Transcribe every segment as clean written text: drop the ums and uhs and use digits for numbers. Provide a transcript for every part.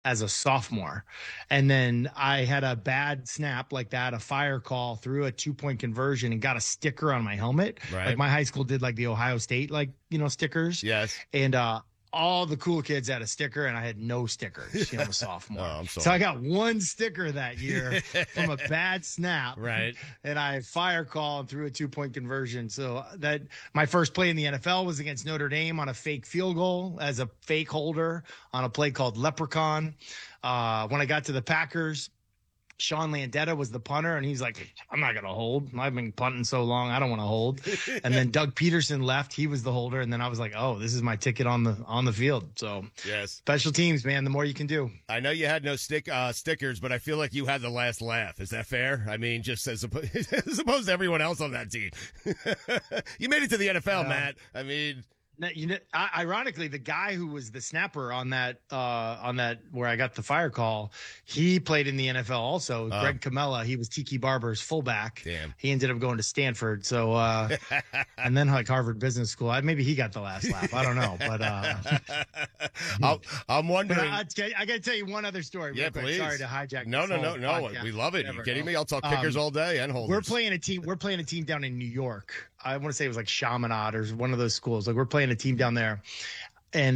as a sophomore. And then I had a bad snap like that, a fire call through a 2-point conversion and got a sticker on my helmet. Like Right. my high school did like the Ohio State, like, stickers. Yes. And, all the cool kids had a sticker and I had no stickers, I'm a sophomore. Oh, I'm sorry. So I got one sticker that year from a bad snap. Right. And I fire call and threw a 2-point conversion. So that my first play in the NFL was against Notre Dame on a fake field goal as a fake holder on a play called Leprechaun. When I got to the Packers, Sean Landetta was the punter, and he's like, I'm not going to hold. I've been punting so long. I don't want to hold. And then Doug Peterson left. He was the holder. And then I was like, oh, this is my ticket on the field. So Yes. special teams, man, the more you can do. I know you had no stickers, but I feel like you had the last laugh. Is that fair? I mean, just as opposed to everyone else on that team. You made it to the NFL, Matt. I mean, ironically, the guy who was the snapper on that where I got the fire call, he played in the NFL also. Greg Camella, he was Tiki Barber's fullback. Damn. He ended up going to Stanford. So, and then like Harvard Business School. Maybe he got the last laugh. I don't know, but I'm wondering. I got to tell you one other story. Yeah, Real quick. please. Sorry to hijack. No. Podcast. We love it. Are you kidding me? I'll talk kickers all day and holders. We're playing a team down in New York. I want to say it was like Chaminade or one of those schools. Like we're playing a team down there, and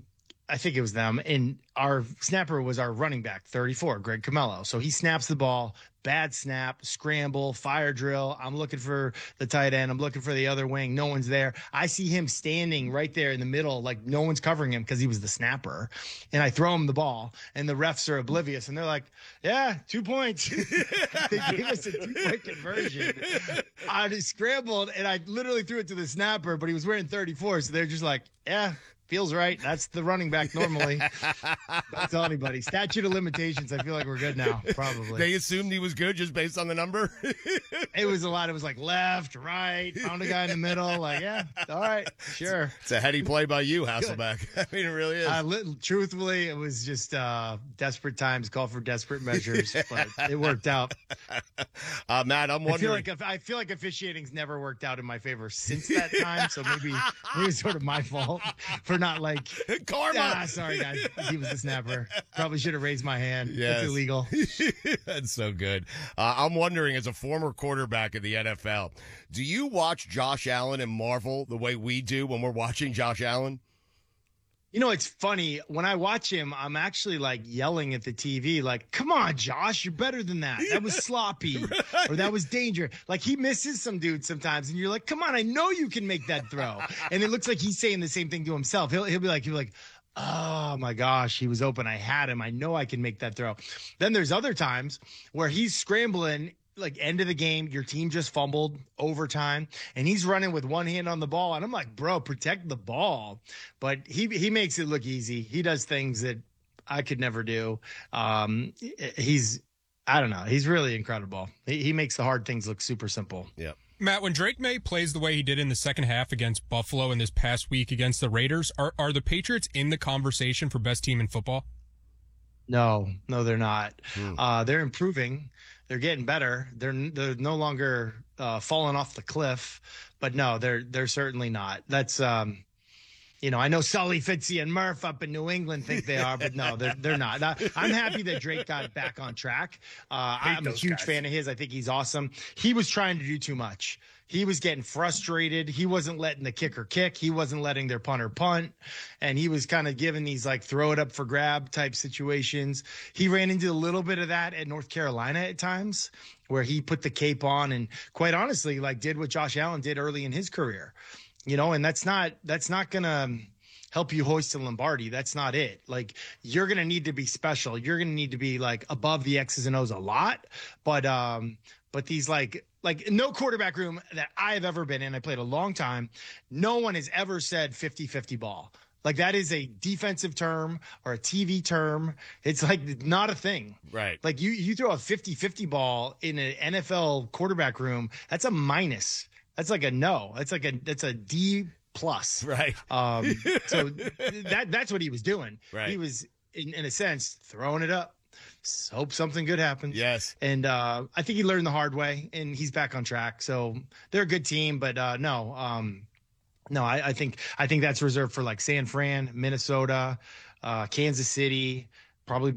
I think it was them. And our snapper was our running back, 34, Greg Camello. So he snaps the ball, bad snap, scramble, fire drill. I'm looking for the tight end. I'm looking for the other wing. No one's there. I see him standing right there in the middle, like no one's covering him because he was the snapper. And I throw him the ball, and the refs are oblivious. And they're like, yeah, 2 points. They gave us a 2-point conversion. I just scrambled, and I literally threw it to the snapper, but he was wearing 34. So they're just like, yeah. Feels right. That's the running back normally. Don't tell anybody. Statute of limitations. I feel like we're good now. Probably. They assumed he was good just based on the number. It was a lot. It was like left, right, found a guy in the middle. Like, yeah, all right, sure. It's a heady play by you, Hasselbeck. I mean, it really is. Truthfully, it was just desperate times call for desperate measures, but it worked out. Matt, I'm wondering. I feel like officiating's never worked out in my favor since that time. So maybe it's sort of my fault for not like karma. Sorry, guys. He was the snapper. Probably should have raised my hand. Yes. It's illegal. That's so good. I'm wondering, as a former quarterback in the NFL, do you watch Josh Allen and marvel the way we do when we're watching Josh Allen? It's funny. When I watch him, I'm actually like yelling at the TV, like, come on, Josh, you're better than that. That was sloppy. Right. Or that was danger. Like he misses some dudes sometimes. And you're like, come on, I know you can make that throw. And it looks like he's saying the same thing to himself. He'll be like, oh my gosh, he was open. I had him. I know I can make that throw. Then there's other times where he's scrambling, like end of the game, your team just fumbled overtime, and he's running with one hand on the ball. And I'm like, bro, protect the ball. But he makes it look easy. He does things that I could never do. I don't know. He's really incredible. He makes the hard things look super simple. Yeah. Matt, when Drake May plays the way he did in the second half against Buffalo and this past week against the Raiders, are the Patriots in the conversation for best team in football? No, they're not. They're improving. They're getting better. They're no longer falling off the cliff, but no, they're certainly not. That's I know Sully, Fitzy, and Murph up in New England think they are, but no, they're not. I'm happy that Drake got back on track. I'm a huge fan of his. I think he's awesome. He was trying to do too much. He was getting frustrated. He wasn't letting the kicker kick. He wasn't letting their punter punt. And he was kind of giving these like throw it up for grab type situations. He ran into a little bit of that at North Carolina at times where he put the cape on and quite honestly, like did what Josh Allen did early in his career, and that's not going to help you hoist a Lombardi. That's not it. Like you're going to need to be special. You're going to need to be like above the X's and O's a lot. But these like no quarterback room that I've ever been in, I played a long time. No one has ever said 50-50 ball. Like that is a defensive term or a TV term. It's like not a thing. Right. Like you throw a 50-50 ball in an NFL quarterback room, that's a minus. That's like a no. That's a D plus. Right. So that's what he was doing. Right. He was in a sense throwing it up. Hope something good happens. Yes. And I think he learned the hard way, and he's back on track. So they're a good team, but no, I think that's reserved for like San Fran, Minnesota, Kansas City, probably